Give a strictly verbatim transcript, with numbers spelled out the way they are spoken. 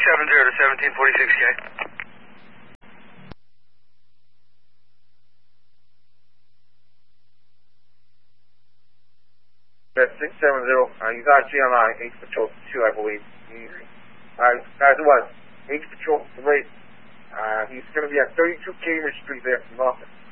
seven zero to seventeen forty-six K. That's six seven zero. Uh, you got G M I, H Patrol two, I believe. Alright, guys, what? H Patrol three. Uh, he's going to be at thirty-two Cambridge Street there from Norfolk.